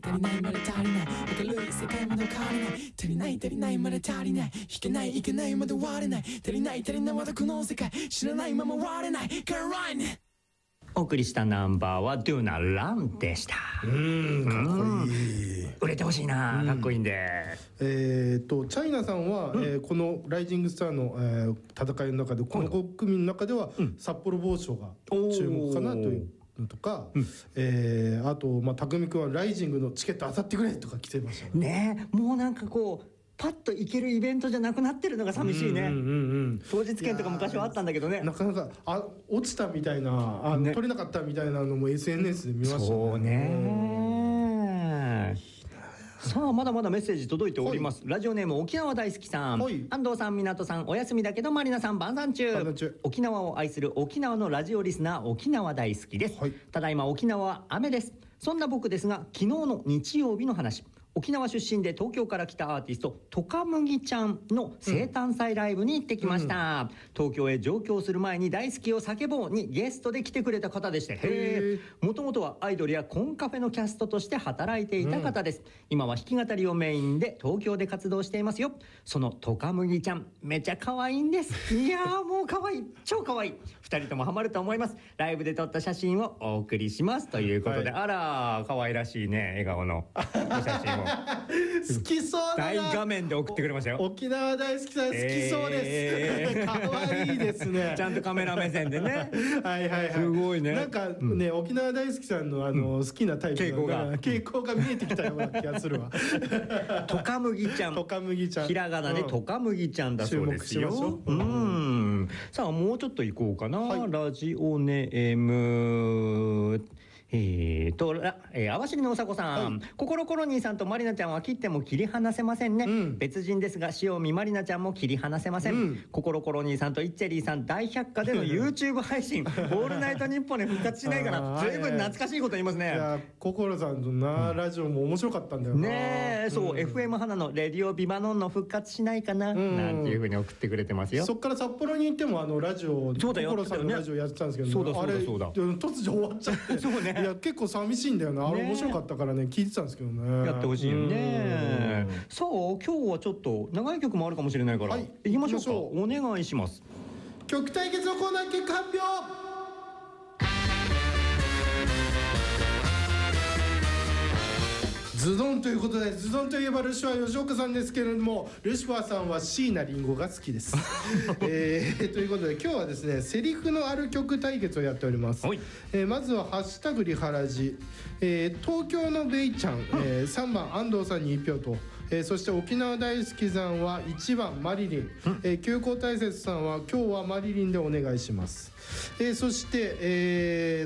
足りないまだ足りない明るい世界まだ変われない足りない足りないまだ足りない引けないいけないまだ割れない足りない足りないまだこの世界知らないまま割れないからラインお送りしたナンバーは Do Not Run でした。 かっこいい。 売れてほしいな、かっこいいんで。 チャイナさんは、このライジングスターの、戦いの中でこの5組の中では、札幌某所が注目かなというのとか、あと、匠君はライジングのチケット当たってくれとか来てましたね。もうなんかこうパッと行けるイベントじゃなくなってるのが寂しいね。当日券とか昔はあったんだけどね、なかなか落ちたみたいな取れなかったみたいなのも SNS で見ましたね。 そうね。さあまだまだメッセージ届いております。ラジオネーム沖縄大好きさん、安藤さん、港さん、お休みだけどマリナさん晩餐中。沖縄を愛する沖縄のラジオリスナー、沖縄大好きです。ただいま沖縄は雨です。そんな僕ですが、昨日の日曜日の話、沖縄出身で東京から来たアーティストトカムギちゃんの生誕祭ライブに行ってきました。東京へ上京する前に大好きを叫ぼうにゲストで来てくれた方でして、もともとはアイドルやコンカフェのキャストとして働いていた方です。今は弾き語りをメインで東京で活動していますよ。そのトカムギちゃんめちゃ可愛いんです。いやーもう可愛い、超可愛い。2人ともハマると思います。ライブで撮った写真をお送りしますということで、あら可愛らしいね笑顔のお写真を好きそうだな。 大画面で送ってくれましたよ。 沖縄大好きさん好きそうです。可愛いですね。 ちゃんとカメラ目線でね。 はいはいはい。 すごいね。 なんかね、沖縄大好きさんの好きなタイプの傾向が見えてきたような気がするわ。 トカムギちゃん。 トカムギちゃん。 ひらがなでトカムギちゃんだそうですよ。さあもうちょっと行こうかな。ラジオネーム。網走のおさこさん、心コロニーさんとマリナちゃんは切っても切り離せませんね。別人ですが塩見マリナちゃんも切り離せません。心コロニーさんとイッチェリーさん大百科での YouTube 配信オールナイトニッポンで復活しないから随分懐かしいこと言いますね。 いや心さんとなラジオも面白かったんだよな。 ねえ、そう FM 花のレディオビバノンの復活しないかななんていうふうに送ってくれてますよ。 そっから札幌に行ってもラジオ心さんのラジオやってたんですけど、あれ突如終わっちゃってそうね。いや結構寂しいんだよな。あれ面白かったからね聞いてたんですけどね。 やってほしいよね。さあ今日はちょっと長い曲もあるかもしれないから行きましょうか。お願いします。 曲対決のコーナー結果発表。ズドンということで、ズドンといえばルシファー吉岡さんですけれども、ルシファーさんは椎名林檎が好きです。ということで今日はですねセリフのある曲対決をやっております。まずはハッシュタグリハラジ、東京のベイちゃん、3番安藤さんに1票と、そして沖縄大好きさんは1番マリリン、急行大雪さんは今日はマリリンでお願いします。そして、